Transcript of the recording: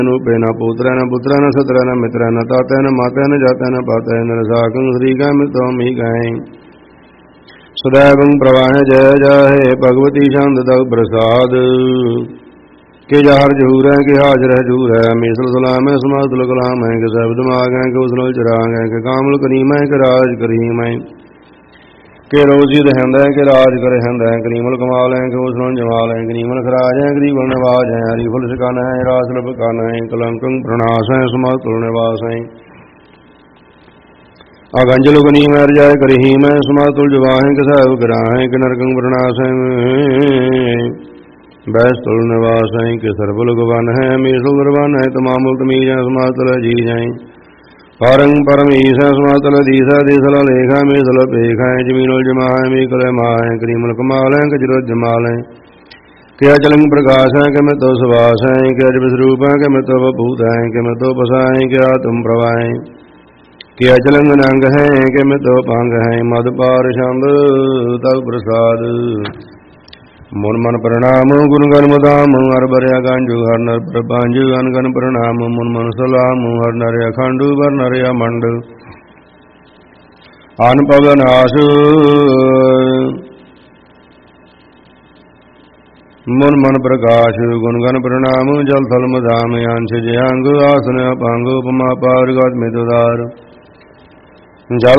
ਨੂਪੇ ਨ ਪੂਤਰੈ ਨ ਪੁੱਤਰੈ ਨ ਸਤਰੈ ਨ ਮਿਤਰੈ ਨ ਤਾਤੈ ਨ ਮਾਤੈ ਨ ਜਾਤੈ ਨ ਪਾਤੈ ਨ ਰਸਾਕੰ ਸ੍ਰੀ ਕੈ ਮਿਤੋ ਮੀ ਗਏ ਸदैवं प्रवाह जय जाहे भगवती छंद तक प्रसाद के जहर जहूर है कि हाजर है जहूर है मीसल सलाम है समातुल कलाम है कि सब दिमाग है कि उसनल चिराग है कि कामल करीम है कि राज करीम है कि रोजी रहंद है कि राज कर हंद है करीमल कमाल है कि उसनल जमाल है करीमल खराज है गरीबल नवाज है हरीफुल शिकाना है रासल बकाना है कलंकं प्रणास है समातुल निवास है अगंजल गनीम है रजाय करहीम है समातुल जवाह है कि साहब गिरा है कि नरकं प्रणास है बैस्तुल निवास है कि सरबुल गवन है मीसल गरवन है तमामुल तमीज है समातुल जी जाए पारंग परम ईसा समातुल दीसा देसल लेखा मीसल पेखा है जमीनुल जमा है मीकल मा है करीमुल कमाल है कि जरुल जमाल है कि अचलंग प्रकाश है कि मैं तो सुवास है कि अजब स्वरूप है कि मैं तो बभूत है कि मैं तो बसा है कि तुम प्रभा है कि अचलंग नंग है कि मैं तो पंग है मद पार छंद तब प्रसाद मुन मन प्रणाम गुण गण मुदाम हर बरिया गांजू हर नर प्रपांजू गण गण प्रणाम मुन मन सलाम हर नर अखंड वर नर मंड आन पवन आसु मुन मन प्रकाश गुण गण प्रणाम जल थल मदाम अंश जयांग आसन अपांग उपमा पार गत में दुदार जल